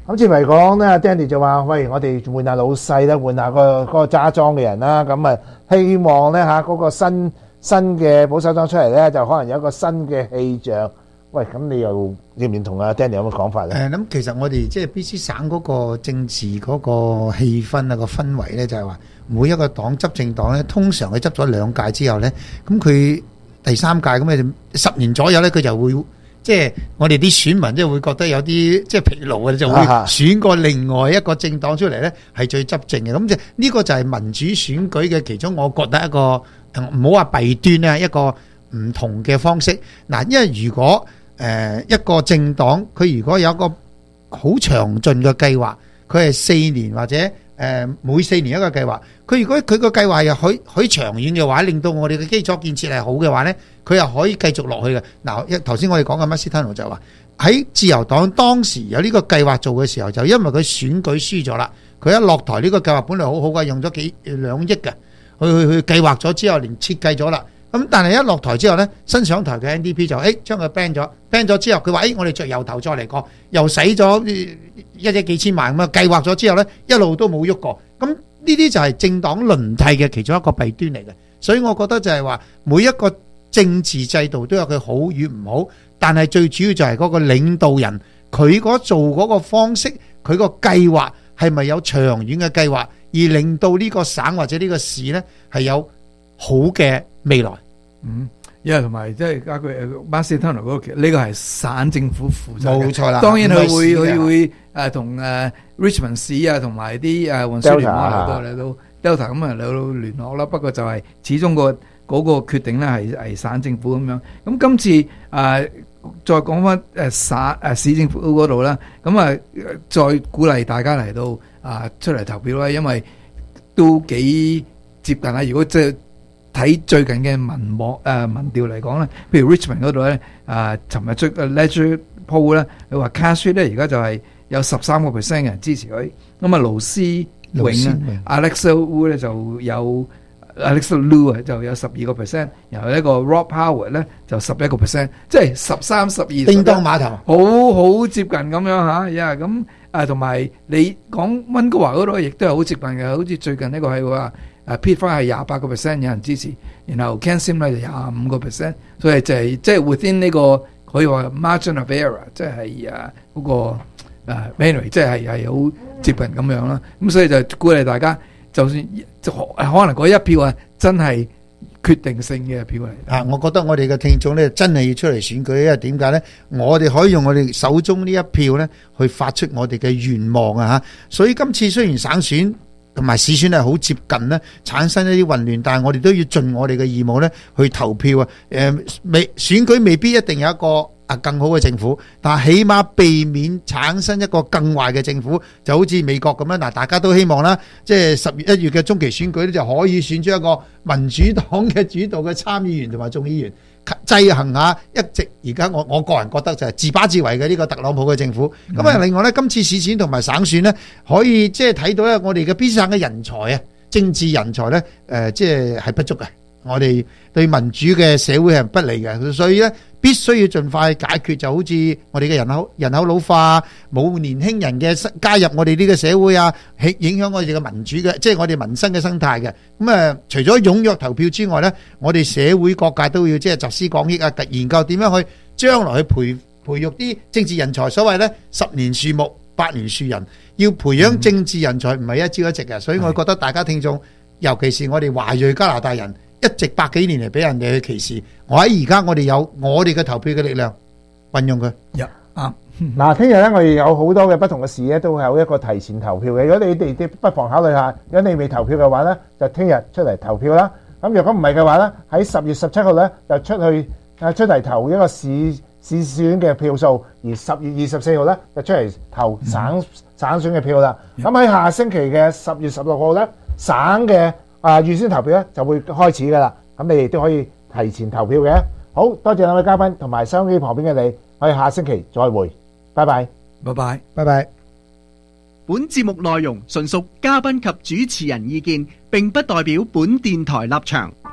咁至嚟講咧，Danny 就話：喂，我哋換下老細啦，換下嗰個揸莊嘅人啦。咁啊，希望咧嗰個新嘅保守黨出嚟咧，就可能有一個新嘅氣象。喂，咁你又認唔認同啊 Danny 有乜講法咧？ 咁其實我哋即係 BC 省嗰個政治嗰個氣氛啊，個氛圍咧，就係話每一個黨執政黨咧，通常佢執咗2屆之後咧，咁佢第3屆咁啊10年左右咧，佢就會即係我哋啲選民即係會覺得有啲即係疲勞嘅，就會選過另外一個政黨出嚟咧，係最執政嘅。咁即係呢個就係民主選舉嘅其中，我覺得一個唔好話弊端咧，一個唔同嘅方式。嗱，因為如果一個政黨佢如果有一個好詳盡嘅計劃，佢係4年或者每4年一個計劃，佢如果佢個計劃又許長遠嘅話，令到我哋嘅基礎建設係好嘅話呢，佢又可以繼續落去嘅。嗱，頭先我哋講嘅Masitano就話喺自由黨當時有呢個計劃做嘅時候，就因為佢選舉輸咗啦，佢一落台呢個計劃本來好好嘅，用咗2億嘅去計劃咗之後，連設計咗啦。咁但係一落台之後咧，新上台嘅 NDP 就將佢 ban 咗之後，佢話我哋再由頭再嚟過，又使咗1億幾千萬咁啊，計劃咗之後咧，一路都冇喐過。咁呢啲就係政黨輪替嘅其中一個弊端嚟嘅。所以我覺得就係話每一個政治制度都有佢好與唔好，但係最主要就係嗰個領導人佢嗰做嗰個方式，佢個計劃係咪有長遠嘅計劃，而令到呢個省或者呢個市咧係有好嘅未來。 因為同埋即係家佢Masitano嗰個，呢個係省政府負責嘅， 冇錯啦。 當然佢會同Richmond 市啊，同埋啲運輸聯網嚟到 Delta 咁啊嚟到聯絡啦。不過就係始終嗰個決定咧係省政府咁樣。咁今次再講翻市政府嗰度啦，咁再鼓勵大家嚟到出嚟投票啦，因為都幾接近啦。如果即係睇最近嘅民調嚟講咧，譬如 Richmond 嗰度咧，尋日出Ledger Poll 咧，佢話 Castries 咧而家就係有13% 嘅人支持佢，咁盧思永啊 Alexa Wu 咧就有 Alexa Lu 就有12%，然後呢個 Rob Howard 咧就11%，即係13、12， 叮當碼頭， 好接近咁樣嚇，咁同埋你講溫哥華嗰度亦都係好接近嘅，好似最近呢個係話。Pitt 翻係28%有人支持，然後 Ken Sim 咧就25%，所以就係即係 within 呢個可以話 margin of error， 即係嗰個anyway， 即係好接近咁樣啦。咁所以就鼓勵大家，就算可能嗰一票真係決定性嘅票嚟。 我覺得我哋嘅聽眾咧真係要出嚟選舉，因為點解咧？我哋可以用我哋手中呢一票咧去發出我哋嘅願望啊！所以今次雖然省選同埋市選係好接近咧，產生一啲混亂，但係我哋都要盡我哋嘅義務咧去投票啊！選舉未必一定有一個更好嘅政府，但係起碼避免產生一個更壞嘅政府，就好似美國咁樣嗱，大家都希望啦，即係10月1月嘅中期選舉咧就可以選出一個民主黨嘅主導嘅參議員同埋眾議員，制衡下一直而家我個人覺得就係自把自為嘅呢個特朗普嘅政府。咁啊，另外咧，今次市選同埋省選咧，可以即係睇到咧，我哋嘅 BC 省嘅人才啊，政治人才咧，即係不足嘅。我哋對民主嘅社會係不利嘅，所以咧必須要盡快解決，就好似我哋嘅人口老化，冇年輕人嘅加入我哋呢個社會啊，影響我哋嘅民主嘅，即係我哋民生嘅生態嘅。咁除咗踴躍投票之外咧，我哋社會各界都要即係集思廣益啊，研究點樣去將來去培育啲政治人才。所謂咧10年樹木8年樹人，要培養政治人才唔係一朝一夕嘅。所以我覺得大家聽眾，尤其是我哋華裔加拿大人，一直百幾年嚟俾人哋去歧視，我喺而家我哋有我哋嘅投票嘅力量，運用佢。 嗱，聽日咧我哋有好多嘅不同嘅事咧，都有一個提前投票嘅。如果你哋不妨考慮下，如果你未投票嘅話咧，就聽日出嚟投票啦。咁如果唔係嘅話咧，喺10月17號咧就出嚟投一個市選嘅票數，而10月24號咧就出嚟投省選嘅票啦。咁喺下星期嘅10月16號咧，省嘅預先投票咧就會開始噶啦，咁你哋都可以提前投票嘅。好多謝兩位嘉賓同埋收音機旁邊嘅你，我哋下星期再會，拜拜， 拜拜， 拜拜。 本節目內容純屬嘉賓及主持人意見，並不代表本電台立場。